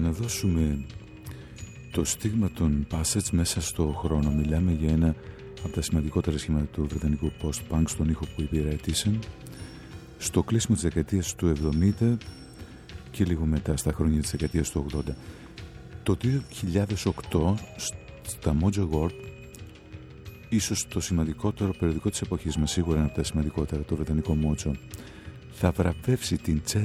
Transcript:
να δώσουμε το στίγμα των Passage μέσα στο χρόνο. Μιλάμε για ένα από τα σημαντικότερα σχήματα του βρετανικού post-punk στον ήχο που υπηρέτησε στο κλείσιμο της δεκαετίας του 70 και λίγο μετά στα χρόνια της δεκαετίας του 80. Το 2008 στα Mojo World, ίσως το σημαντικότερο περιοδικό της εποχής μας, σίγουρα ένα από τα σημαντικότερα, το βρετανικό Mojo, θα βραβεύσει την